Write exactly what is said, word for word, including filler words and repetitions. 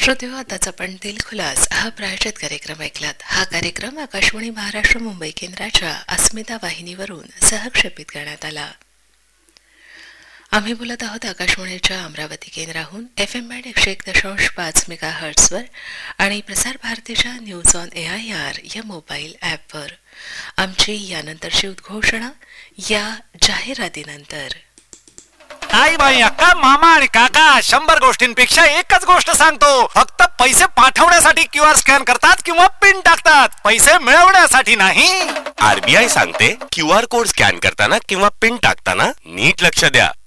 श्रोतेहो, आताच आपण दिलखुलास हा प्रायोजित कार्यक्रम ऐकलात. हा कार्यक्रम आकाशवाणी महाराष्ट्र मुंबई केंद्राच्या अस्मिता वाहिनीवरून सहक्षेपित करण्यात आला. आम्ही बोलत आहोत आकाशवाणीच्या अमरावती केंद्राहून एफ एम बँड एकशे एक दशांश पाच मेगा हर्ट्सवर आणि प्रसार भारतीच्या news on A I R या मोबाईल ॲपवर. आमची यानंतरची उद्घोषणा या जाहिरातीनंतर. आई बाई अक्का मामा आणि काका शंभर गोष्टींपेक्षा एकच गोष्ट सांगतो, फक्त पैसे पाठवण्यासाठी क्यू आर स्कॅन करतात किंवा पिन टाकतात, पैसे मिळवण्यासाठी नाही. आरबीआय सांगते क्यू आर कोड स्कॅन करताना किंवा पिन टाकताना नीट लक्ष द्या.